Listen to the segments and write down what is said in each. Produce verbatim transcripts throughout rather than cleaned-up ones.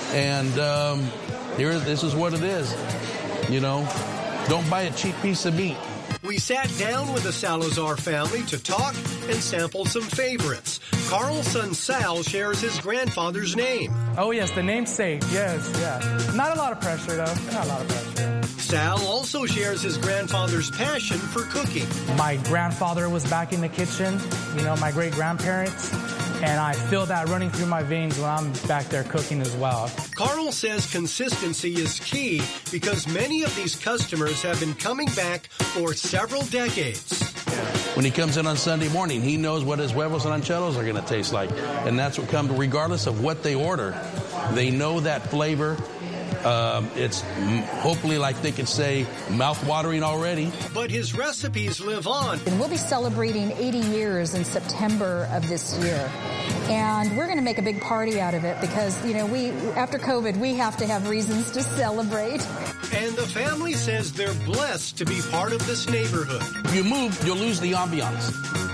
And um, here, this is what it is. You know, don't buy a cheap piece of meat. We sat down with the Salazar family to talk and sample some favorites. Carl's son Sal shares his grandfather's name. Oh, yes, the namesake. Yes, yeah. Not a lot of pressure, though. Not a lot of pressure. Sal also shares his grandfather's passion for cooking. My grandfather was back in the kitchen, you know, my great-grandparents, and I feel that running through my veins when I'm back there cooking as well. Carl says consistency is key because many of these customers have been coming back for several decades. When he comes in on Sunday morning, he knows what his huevos and rancheros are going to taste like. And that's what comes, regardless of what they order. They know that flavor. Um, it's hopefully, like they could say, mouth-watering already. But his recipes live on. And we'll be celebrating eighty years in September of this year. And we're going to make a big party out of it because, you know, we after COVID, we have to have reasons to celebrate. And the family says they're blessed to be part of this neighborhood. If you move, you'll lose the ambiance.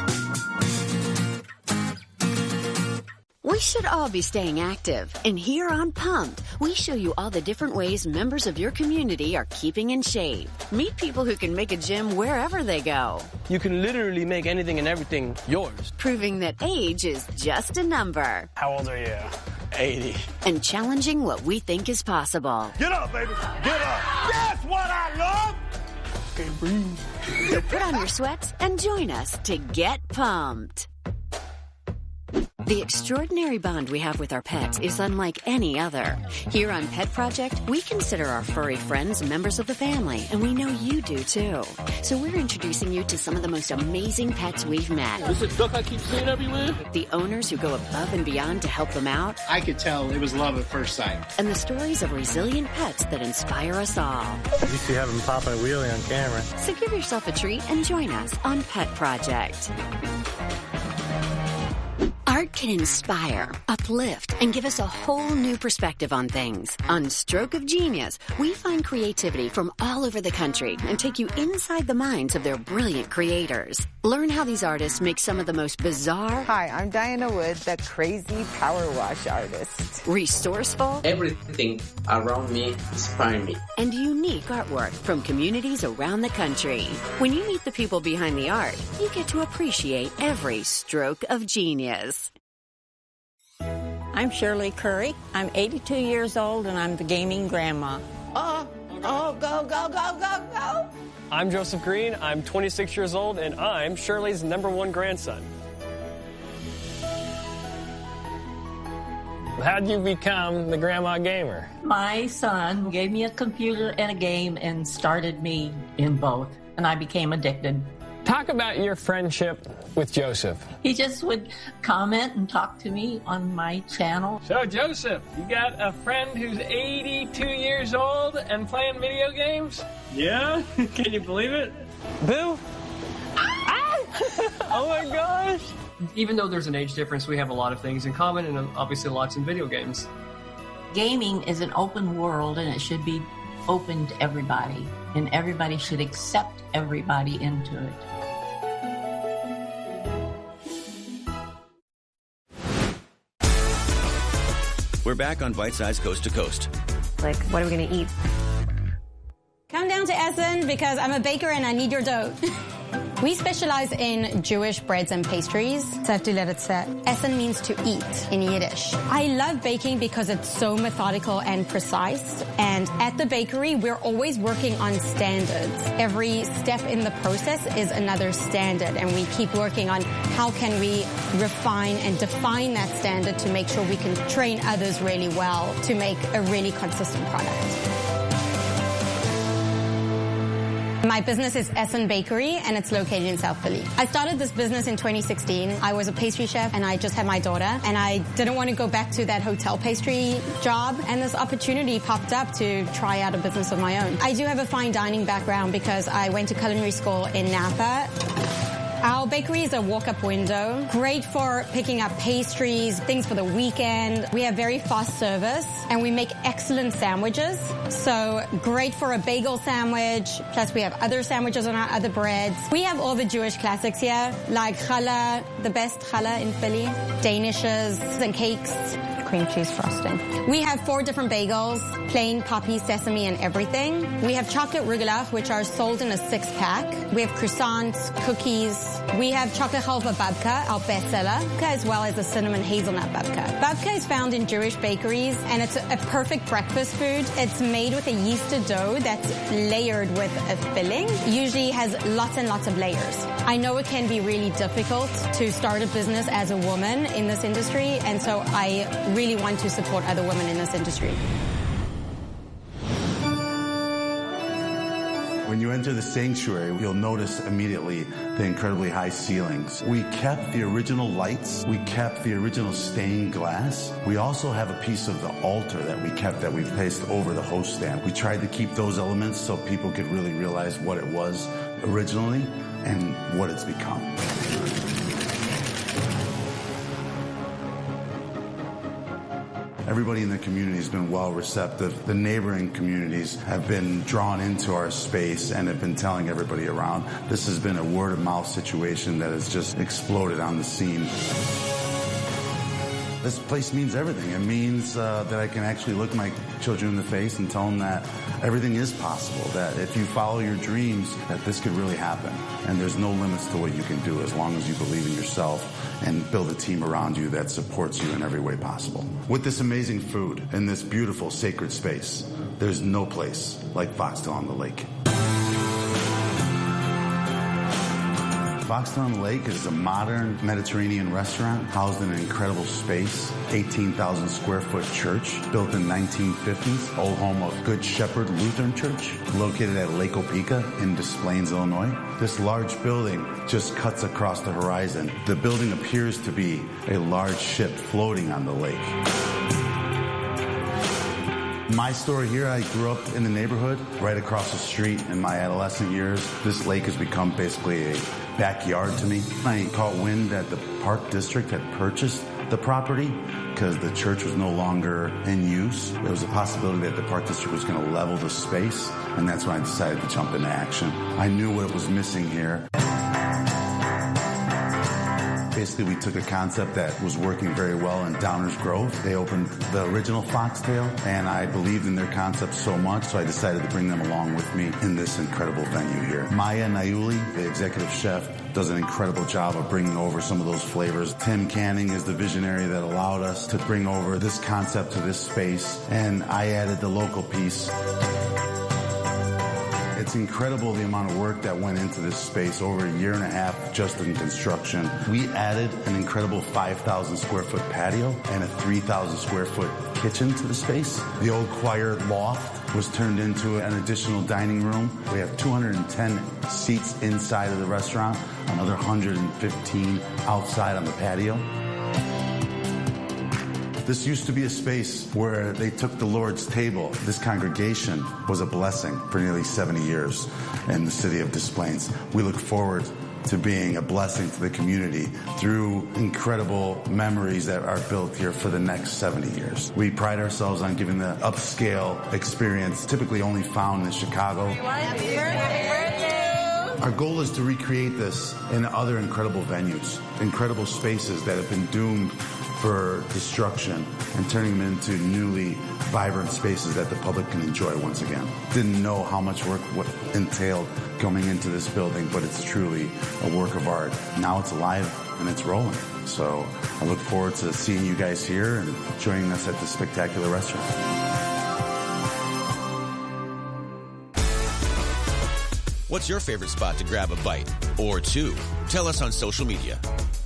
We should all be staying active. And here on Pumped, we show you all the different ways members of your community are keeping in shape. Meet people who can make a gym wherever they go. You can literally make anything and everything yours. Proving that age is just a number. How old are you? eighty. And challenging what we think is possible. Get up, baby. Get up. That's what I love. Okay, breathe. So put on your sweats and join us to get pumped. The extraordinary bond we have with our pets is unlike any other. Here on Pet Project, we consider our furry friends members of the family, and we know you do too. So we're introducing you to some of the most amazing pets we've met. This is a duck I keep seeing everywhere. The owners who go above and beyond to help them out. I could tell it was love at first sight. And the stories of resilient pets that inspire us all. You see having popping a wheelie on camera. So give yourself a treat and join us on Pet Project. Art can inspire, uplift, and give us a whole new perspective on things. On Stroke of Genius, we find creativity from all over the country and take you inside the minds of their brilliant creators. Learn how these artists make some of the most bizarre... Hi, I'm Diana Wood, the crazy power wash artist. Resourceful... Everything around me inspires me. And unique artwork from communities around the country. When you meet the people behind the art, you get to appreciate every stroke of genius. I'm Shirley Curry. I'm eighty-two years old, and I'm the gaming grandma. Oh, oh, go, go, go, go, go. I'm Joseph Green. I'm twenty-six years old, and I'm Shirley's number one grandson. How'd you become the grandma gamer? My son gave me a computer and a game and started me in both, and I became addicted. Talk about your friendship with Joseph. He just would comment and talk to me on my channel. So, Joseph, you got a friend who's eighty-two years old and playing video games? Yeah? Can you believe it? Boo! Ah! Oh my gosh! Even though there's an age difference, we have a lot of things in common and obviously lots in video games. Gaming is an open world and it should be open to everybody. And everybody should accept everybody into it. We're back on Bite Size Coast to Coast. Like, what are we going to eat? Come down to Essen because I'm a baker and I need your dough. We specialize in Jewish breads and pastries. So I have to let it set. Essen means to eat in Yiddish. I love baking because it's so methodical and precise. And at the bakery, we're always working on standards. Every step in the process is another standard. And we keep working on how can we refine and define that standard to make sure we can train others really well to make a really consistent product. My business is Essen Bakery, and it's located in South Philly. I started this business in twenty sixteen. I was a pastry chef, and I just had my daughter, and I didn't want to go back to that hotel pastry job, and this opportunity popped up to try out a business of my own. I do have a fine dining background because I went to culinary school in Napa. Our bakery is a walk-up window, great for picking up pastries, things for the weekend. We have very fast service, and we make excellent sandwiches. So great for a bagel sandwich, plus we have other sandwiches on our other breads. We have all the Jewish classics here, like challah, the best challah in Philly, danishes and cakes. cream cheese frosting. We have four different bagels, plain, poppy, sesame, and everything. We have chocolate rugelach, which are sold in a six-pack. We have croissants, cookies. We have chocolate chalva babka, our bestseller, as well as a cinnamon hazelnut babka. Babka is found in Jewish bakeries, and it's a perfect breakfast food. It's made with a yeasted dough that's layered with a filling. Usually has lots and lots of layers. I know it can be really difficult to start a business as a woman in this industry, and so I really want to support other women in this industry. When you enter the sanctuary, you'll notice immediately the incredibly high ceilings. We kept the original lights. We kept the original stained glass. We also have a piece of the altar that we kept that we placed over the host stand. We tried to keep those elements so people could really realize what it was originally and what it's become. Everybody in the community has been well receptive. The neighboring communities have been drawn into our space and have been telling everybody around. This has been a word-of-mouth situation that has just exploded on the scene. This place means everything. It means uh, that I can actually look my children in the face and tell them that everything is possible, that if you follow your dreams, that this could really happen. And there's no limits to what you can do as long as you believe in yourself and build a team around you that supports you in every way possible. With this amazing food in this beautiful sacred space, there's no place like Foxtail on the Lake. Foxtail on the Lake is a modern Mediterranean restaurant housed in an incredible space, eighteen thousand square foot church built in nineteen fifties, old home of Good Shepherd Lutheran Church, located at Lake Opeka in Des Plaines, Illinois. This large building just cuts across the horizon. The building appears to be a large ship floating on the lake. My story here, I grew up in the neighborhood right across the street in my adolescent years. This lake has become basically a backyard to me. I caught wind that the Park District had purchased the property because the church was no longer in use. There was a possibility that the Park District was going to level the space, and that's when I decided to jump into action. I knew what was missing here. Basically, we took a concept that was working very well in Downers Grove. They opened the original Foxtail, and I believed in their concept so much, so I decided to bring them along with me in this incredible venue here. Maya Nayuli, the executive chef, does an incredible job of bringing over some of those flavors. Tim Canning is the visionary that allowed us to bring over this concept to this space, and I added the local piece. It's incredible the amount of work that went into this space over a year and a half just in construction. We added an incredible five thousand square foot patio and a three thousand square foot kitchen to the space. The old choir loft was turned into an additional dining room. We have two hundred ten seats inside of the restaurant, another one hundred fifteen outside on the patio. This used to be a space where they took the Lord's table. This congregation was a blessing for nearly seventy years in the city of Des Plaines. We look forward to being a blessing to the community through incredible memories that are built here for the next seventy years. We pride ourselves on giving the upscale experience typically only found in Chicago. Happy birthday! Our goal is to recreate this in other incredible venues, incredible spaces that have been doomed for destruction, and turning them into newly vibrant spaces that the public can enjoy once again. Didn't know how much work what entailed coming into this building, but it's truly a work of art. Now it's alive and it's rolling. So I look forward to seeing you guys here and joining us at this spectacular restaurant. What's your favorite spot to grab a bite or two? Tell us on social media.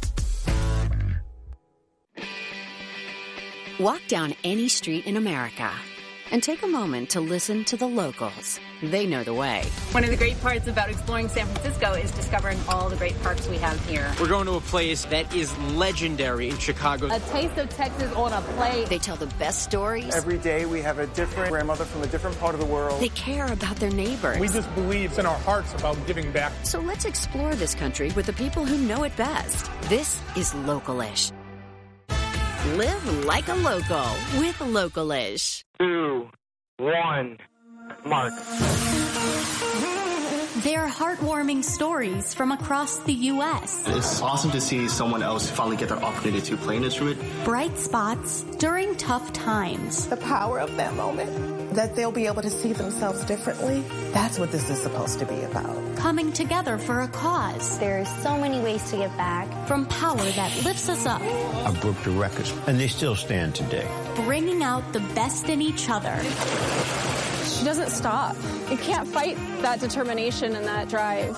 Walk down any street in America and take a moment to listen to the locals. They know the way. One of the great parts about exploring San Francisco is discovering all the great parks we have here. We're going to a place that is legendary in Chicago. A taste of Texas on a plate. They tell the best stories. Every day we have a different grandmother from a different part of the world. They care about their neighbors. We just believe in our hearts about giving back. So let's explore this country with the people who know it best. This is Localish. Live like a local with Localish. Two, one, mark. They're heartwarming stories from across the U S It's awesome to see someone else finally get the opportunity to play an instrument. Bright spots during tough times. The power of that moment, that they'll be able to see themselves differently, that's what this is supposed to be about. Coming together for a cause. There are so many ways to give back. From power that lifts us up. I broke the records, and they still stand today. Bringing out the best in each other. She doesn't stop. You can't fight that determination and that drive.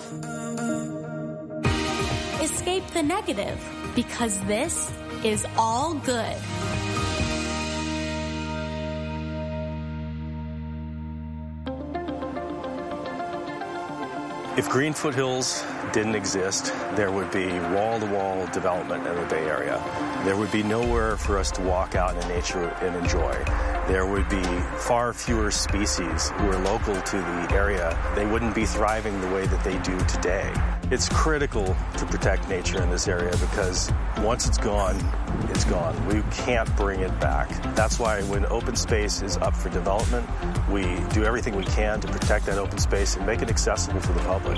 Escape the negative, because this is all good. If Green Foothills didn't exist, there would be wall-to-wall development in the Bay Area. There would be nowhere for us to walk out in nature and enjoy. There would be far fewer species who are local to the area. They wouldn't be thriving the way that they do today. It's critical to protect nature in this area because once it's gone, it's gone. We can't bring it back. That's why when open space is up for development, we do everything we can to protect that open space and make it accessible for the public.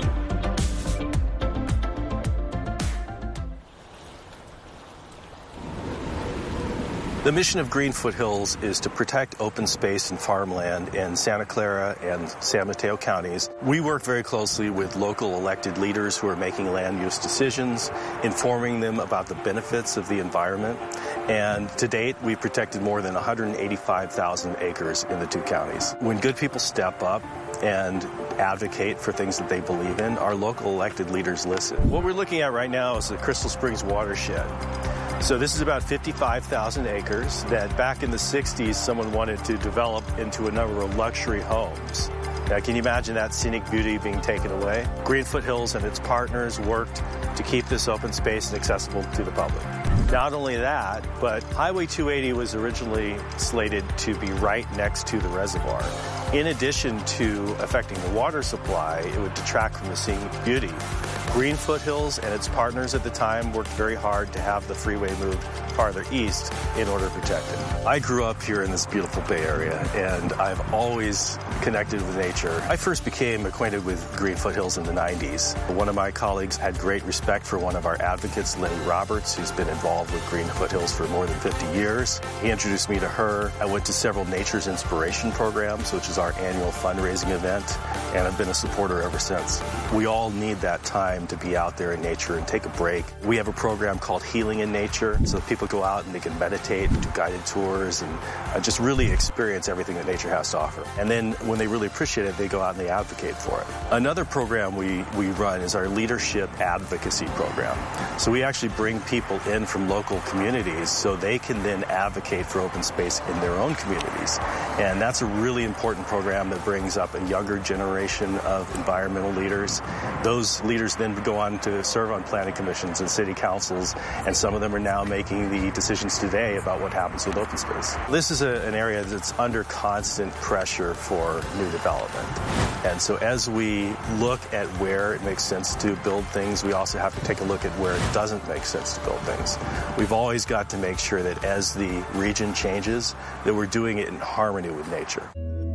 The mission of Green Foothills is to protect open space and farmland in Santa Clara and San Mateo counties. We work very closely with local elected leaders who are making land use decisions, informing them about the benefits of the environment. And to date, we've protected more than one hundred eighty-five thousand acres in the two counties. When good people step up and advocate for things that they believe in, our local elected leaders listen. What we're looking at right now is the Crystal Springs watershed. So this is about fifty-five thousand acres that back in the sixties someone wanted to develop into a number of luxury homes. Now, can you imagine that scenic beauty being taken away? Green Foothills and its partners worked to keep this open space and accessible to the public. Not only that, but Highway two eighty was originally slated to be right next to the reservoir. In addition to affecting the water supply, it would detract from the scenic beauty. Green Foothills and its partners at the time worked very hard to have the freeway moved farther east in order to protect it. I grew up here in this beautiful Bay Area, and I've always connected with nature. I first became acquainted with Green Foothills in the nineties. One of my colleagues had great respect for one of our advocates, Lenny Roberts, who's been involved with Green Foothills for more than fifty years. He introduced me to her. I went to several Nature's Inspiration programs, which is our annual fundraising event, and I've been a supporter ever since. We all need that time to be out there in nature and take a break. We have a program called Healing in Nature, so people go out and they can meditate and do guided tours and uh, just really experience everything that nature has to offer. And then when they really appreciate it, they go out and they advocate for it. Another program we, we run is our Leadership Advocacy Program. So we actually bring people in from local communities so they can then advocate for open space in their own communities. And that's a really important program that brings up a younger generation of environmental leaders. Those leaders then go on to serve on planning commissions and city councils, and some of them are now making the decisions today about what happens with open space. This is a, an area that's under constant pressure for new development. And so as we look at where it makes sense to build things, we also have to take a look at where it doesn't make sense to build things. We've always got to make sure that as the region changes, that we're doing it in harmony with nature.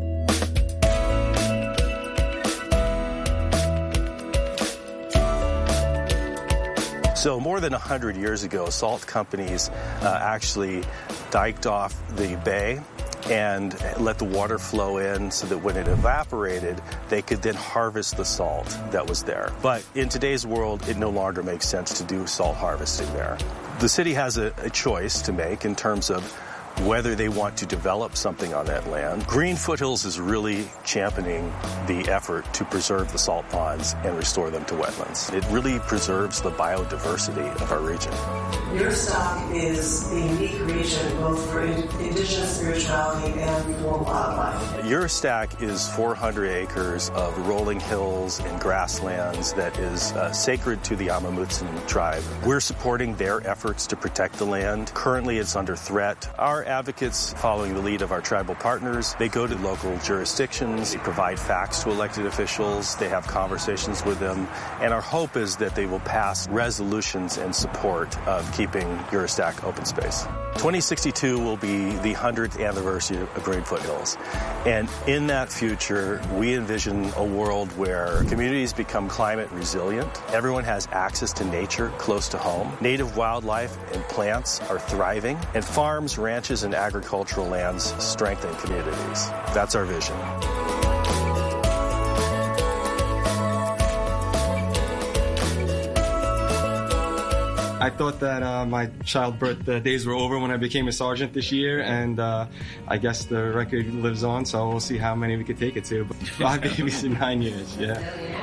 So more than one hundred years ago, salt companies uh, actually diked off the bay and let the water flow in so that when it evaporated, they could then harvest the salt that was there. But in today's world, it no longer makes sense to do salt harvesting there. The city has a, a choice to make in terms of whether they want to develop something on that land. Green Foothills is really championing the effort to preserve the salt ponds and restore them to wetlands. It really preserves the biodiversity of our region. Your stock is a unique region, both for indigenous spirituality and for wildlife. Your stack is four hundred acres of rolling hills and grasslands that is uh, sacred to the Amamutsan tribe. We're supporting their efforts to protect the land. Currently, it's under threat. Our advocates, following the lead of our tribal partners, they go to local jurisdictions, they provide facts to elected officials, they have conversations with them, and our hope is that they will pass resolutions in support of keeping Uristack open space. twenty sixty-two will be the hundredth anniversary of Green Foothills, and in that future, we envision a world where communities become climate resilient, everyone has access to nature close to home, native wildlife and plants are thriving, and farms, ranches, and agricultural lands strengthen communities. That's our vision. I thought that uh, my childbirth uh, days were over when I became a sergeant this year, and uh, I guess the record lives on, so we'll see how many we can take it to. But five babies in nine years, yeah.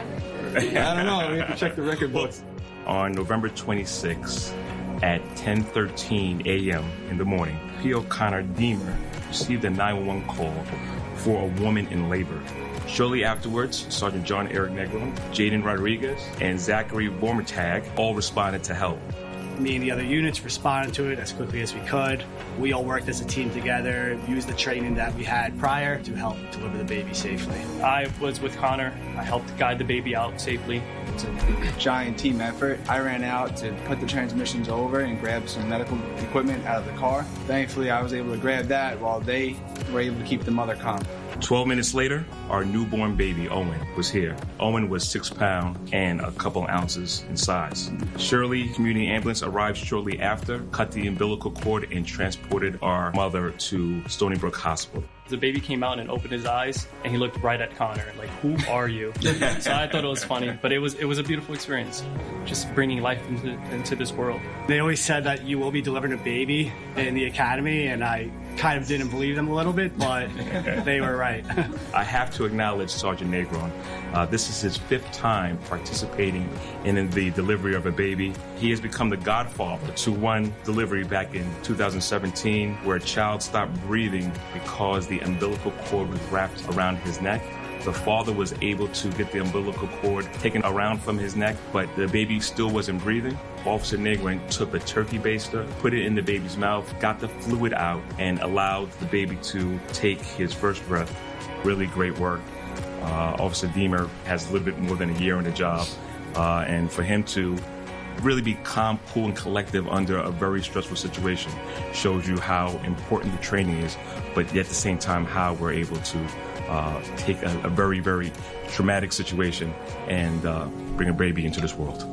I don't know, we have to check the record books. On November twenty-sixth at ten thirteen a.m. in the morning, P. O'Connor Deemer received a nine one one call for a woman in labor. Shortly afterwards, Sergeant John Eric Negron, Jaden Rodriguez, and Zachary Bormertag all responded to help. Me and the other units responded to it as quickly as we could. We all worked as a team together, used the training that we had prior to help deliver the baby safely. I was with Connor. I helped guide the baby out safely. It's a giant team effort. I ran out to put the transmissions over and grab some medical equipment out of the car. Thankfully, I was able to grab that while they were able to keep the mother calm. Twelve minutes later, our newborn baby, Owen, was here. Owen was six pounds and a couple ounces in size. Shirley Community Ambulance arrived shortly after, cut the umbilical cord, and transported our mother to Stony Brook Hospital. The baby came out and opened his eyes, and he looked right at Connor, like, who are you? So I thought it was funny, but it was it was a beautiful experience, just bringing life into, into this world. They always said that you will be delivering a baby in the academy, and I kind of didn't believe them a little bit, but they were right. I have to acknowledge Sergeant Negron. Uh, this is his fifth time participating in the delivery of a baby. He has become the godfather to one delivery back in two thousand seventeen, where a child stopped breathing because the umbilical cord was wrapped around his neck. The father was able to get the umbilical cord taken around from his neck, but the baby still wasn't breathing. Officer Negron took a turkey baster, put it in the baby's mouth, got the fluid out, and allowed the baby to take his first breath. Really great work. Uh, Officer Deemer has a little bit more than a year on the job, uh, and for him to really be calm, cool, and collective under a very stressful situation shows you how important the training is, but yet at the same time how we're able to uh, take a, a very, very traumatic situation and uh, bring a baby into this world.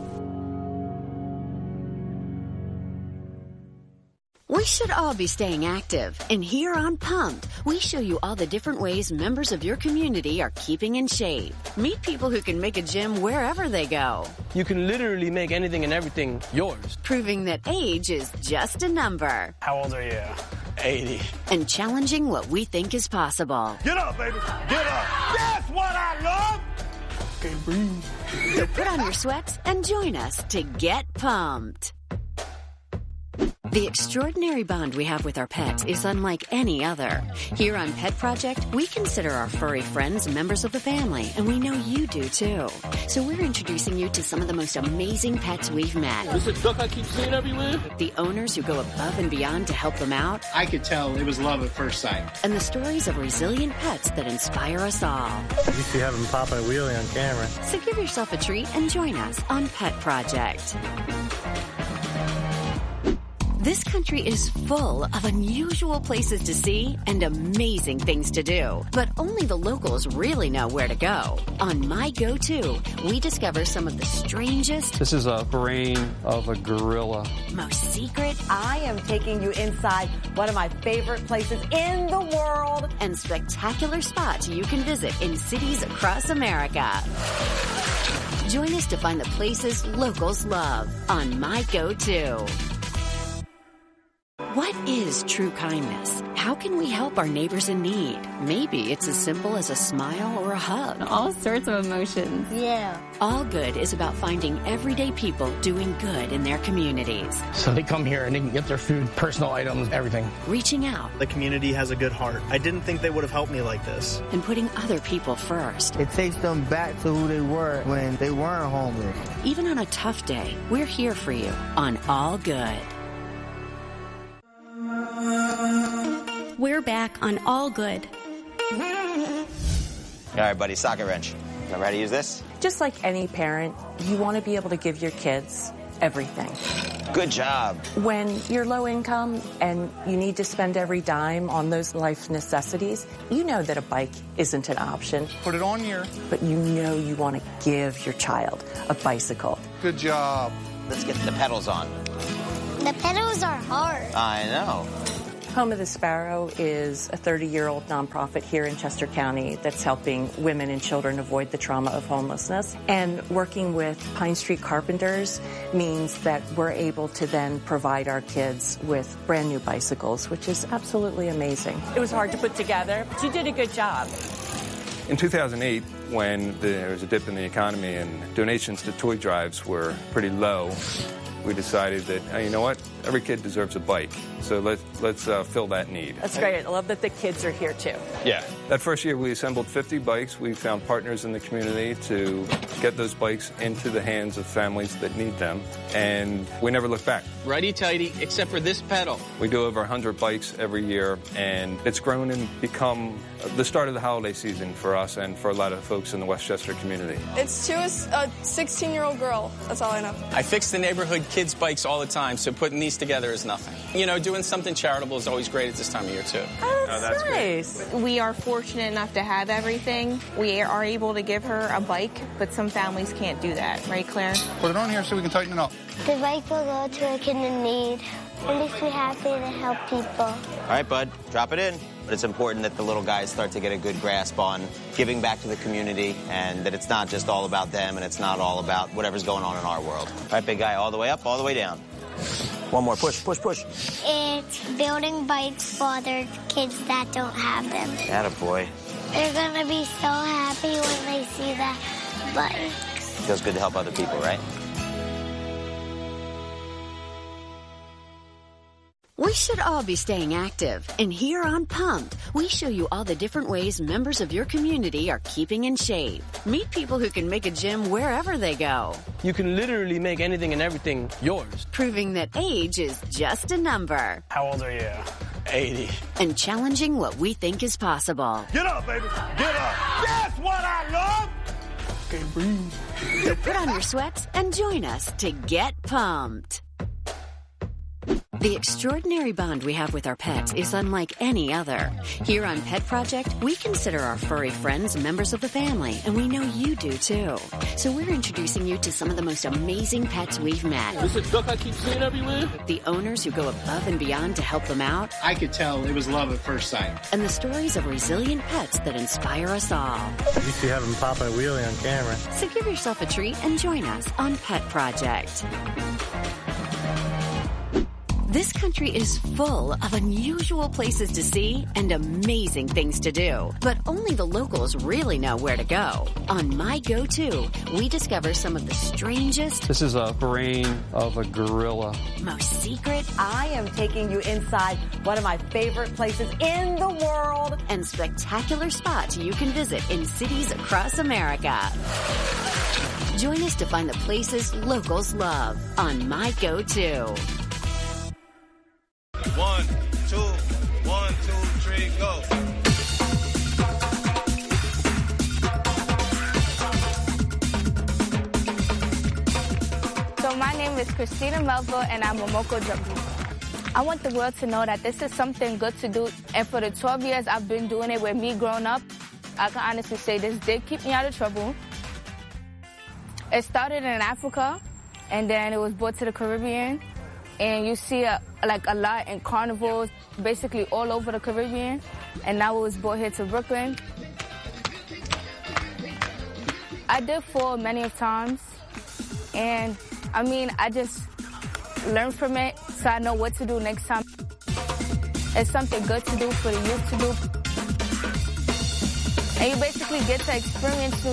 We should all be staying active, and here on Pumped, we show you all the different ways members of your community are keeping in shape. Meet people who can make a gym wherever they go. You can literally make anything and everything yours. Proving that age is just a number. How old are you? eighty. And challenging what we think is possible. Get up, baby. Get up. That's what I love. Okay, breathe. So put on your sweats and join us to get pumped. The extraordinary bond we have with our pets is unlike any other. Here on Pet Project, we consider our furry friends members of the family, and we know you do too. So we're introducing you to some of the most amazing pets we've met. This is a duck I keep seeing everywhere. The owners who go above and beyond to help them out. I could tell it was love at first sight. And the stories of resilient pets that inspire us all. You see having Papa and Wheelie on camera. So give yourself a treat and join us on Pet Project. This country is full of unusual places to see and amazing things to do. But only the locals really know where to go. On My Go-To, we discover some of the strangest... This is a brain of a gorilla. ...most secret... I am taking you inside one of my favorite places in the world. ...and spectacular spots you can visit in cities across America. Join us to find the places locals love on My Go-To. What is true kindness? How can we help our neighbors in need? Maybe it's as simple as a smile or a hug. All sorts of emotions. Yeah. All Good is about finding everyday people doing good in their communities. So they come here and they can get their food, personal items, everything. Reaching out. The community has a good heart. I didn't think they would have helped me like this. And putting other people first. It takes them back to who they were when they weren't homeless. Even on a tough day, we're here for you on All Good. back on all good. All right, buddy, socket wrench. Remember how to use this? Just like any parent, you want to be able to give your kids everything. Good job. When you're low income and you need to spend every dime on those life necessities, you know that a bike isn't an option. Put it on here. But you know you want to give your child a bicycle. Good job. Let's get the pedals on. The pedals are hard. I know. Home of the Sparrow is a thirty-year-old nonprofit here in Chester County that's helping women and children avoid the trauma of homelessness. And working with Pine Street Carpenters means that we're able to then provide our kids with brand new bicycles, which is absolutely amazing. It was hard to put together, but you did a good job. In two thousand eight, when there was a dip in the economy and donations to toy drives were pretty low, we decided that, oh, you know what, every kid deserves a bike. So let's, let's uh, fill that need. That's great. I love that the kids are here, too. Yeah. That first year, we assembled fifty bikes. We found partners in the community to get those bikes into the hands of families that need them. And we never looked back. Righty-tighty, except for this pedal. We do over one hundred bikes every year, and it's grown and become the start of the holiday season for us and for a lot of folks in the Westchester community. It's to a sixteen-year-old girl. That's all I know. I fix the neighborhood kids' bikes all the time, so putting these together is nothing. You know, doing something charitable is always great at this time of year, too. Oh, that's, oh, that's nice. Great. We are fortunate enough to have everything. We are able to give her a bike, but some families can't do that. Right, Claire? Put it on here so we can tighten it up. The bike will go to a kid in need. At least we're happy to help people. All right, bud, drop it in. But it's important that the little guys start to get a good grasp on giving back to the community and that it's not just all about them and it's not all about whatever's going on in our world. All right, big guy, all the way up, all the way down. One more, push, push, push. It's building bikes for other kids that don't have them. Attaboy. They're going to be so happy when they see that bike. Feels good to help other people, right? We should all be staying active, and here on Pumped, we show you all the different ways members of your community are keeping in shape. Meet people who can make a gym wherever they go. You can literally make anything and everything yours. Proving that age is just a number. How old are you? eighty. And challenging what we think is possible. Get up, baby. Get up. That's what I love. Okay, breathe. So put on your sweats and join us to get pumped. The extraordinary bond we have with our pets is unlike any other. Here on Pet Project, we consider our furry friends members of the family, and we know you do too. So we're introducing you to some of the most amazing pets we've met. This is a duck I keep seeing everywhere. The owners who go above and beyond to help them out. I could tell it was love at first sight. And the stories of resilient pets that inspire us all. You used to have him pop a wheelie on camera. So give yourself a treat and join us on Pet Project. This country is full of unusual places to see and amazing things to do, but only the locals really know where to go. On My Go-To, we discover some of the strangest... This is a brain of a gorilla. ...most secret... I am taking you inside one of my favorite places in the world... ...and spectacular spots you can visit in cities across America. Join us to find the places locals love on My Go-To. One, two, one, two, three, go. So my name is Christina Melville, and I'm a Momoko Jumpy. I want the world to know that this is something good to do, and for the twelve years I've been doing it with me growing up, I can honestly say this did keep me out of trouble. It started in Africa, and then it was brought to the Caribbean. And you see a, like a lot in carnivals, basically all over the Caribbean. And now it was brought here to Brooklyn. I did fall many of times. And I mean, I just learned from it so I know what to do next time. It's something good to do for the youth to do. And you basically get to experience new